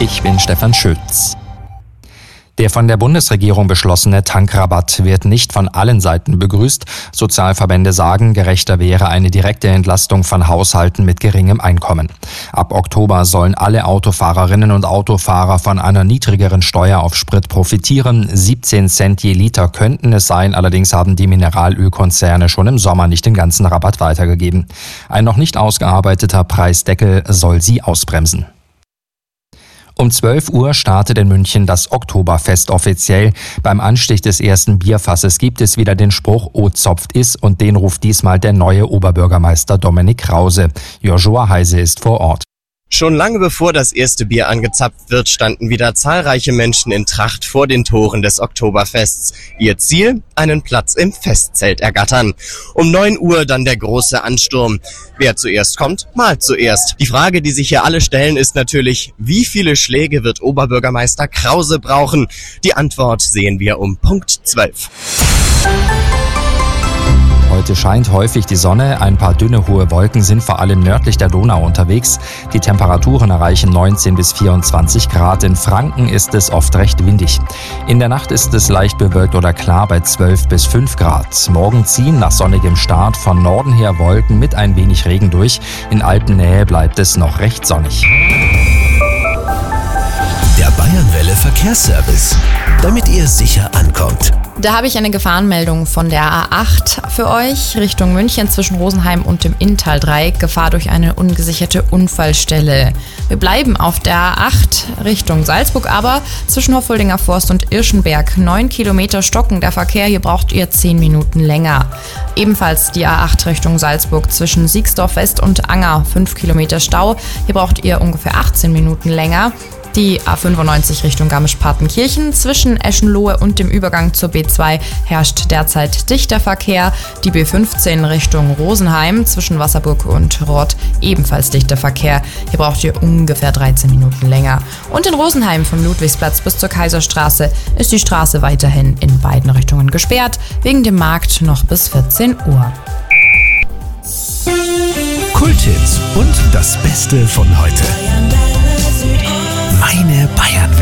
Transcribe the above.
Ich bin Stefan Schütz. Der von der Bundesregierung beschlossene Tankrabatt wird nicht von allen Seiten begrüßt. Sozialverbände sagen, gerechter wäre eine direkte Entlastung von Haushalten mit geringem Einkommen. Ab Oktober sollen alle Autofahrerinnen und Autofahrer von einer niedrigeren Steuer auf Sprit profitieren. 17 Cent je Liter könnten es sein, allerdings haben die Mineralölkonzerne schon im Sommer nicht den ganzen Rabatt weitergegeben. Ein noch nicht ausgearbeiteter Preisdeckel soll sie ausbremsen. Um 12 Uhr startet in München das Oktoberfest offiziell. Beim Anstich des ersten Bierfasses gibt es wieder den Spruch "O zopft is" und den ruft diesmal der neue Oberbürgermeister Dominik Krause. Joshua Heise ist vor Ort. Schon lange bevor das erste Bier angezapft wird, standen wieder zahlreiche Menschen in Tracht vor den Toren des Oktoberfests. Ihr Ziel? Einen Platz im Festzelt ergattern. Um 9 Uhr dann der große Ansturm. Wer zuerst kommt, malt zuerst. Die Frage, die sich hier alle stellen, ist natürlich, wie viele Schläge wird Oberbürgermeister Krause brauchen? Die Antwort sehen wir um Punkt 12. Heute scheint häufig die Sonne, ein paar dünne hohe Wolken sind vor allem nördlich der Donau unterwegs. Die Temperaturen erreichen 19 bis 24 Grad. In Franken ist es oft recht windig. In der Nacht ist es leicht bewölkt oder klar bei 12 bis 5 Grad. Morgen ziehen nach sonnigem Start von Norden her Wolken mit ein wenig Regen durch. In Alpennähe bleibt es noch recht sonnig. Der Bayernwelle Verkehrsservice, damit ihr sicher ankommt. Da habe ich eine Gefahrenmeldung von der A8 für euch, Richtung München zwischen Rosenheim und dem Inntal-Dreieck. Gefahr durch eine ungesicherte Unfallstelle. Wir bleiben auf der A8 Richtung Salzburg, aber zwischen Hoffoldinger Forst und Irschenberg 9 Kilometer stocken der Verkehr. Hier braucht ihr 10 Minuten länger. Ebenfalls die A8 Richtung Salzburg zwischen Siegsdorf West und Anger 5 Kilometer Stau. Hier braucht ihr ungefähr 18 Minuten länger. Die A95 Richtung Garmisch-Partenkirchen zwischen Eschenlohe und dem Übergang zur B2 herrscht derzeit dichter Verkehr. Die B15 Richtung Rosenheim zwischen Wasserburg und Roth ebenfalls dichter Verkehr. Hier braucht ihr ungefähr 13 Minuten länger. Und in Rosenheim vom Ludwigsplatz bis zur Kaiserstraße ist die Straße weiterhin in beiden Richtungen gesperrt, wegen dem Markt noch bis 14 Uhr. Kulthits und das Beste von heute. Meine Bayern.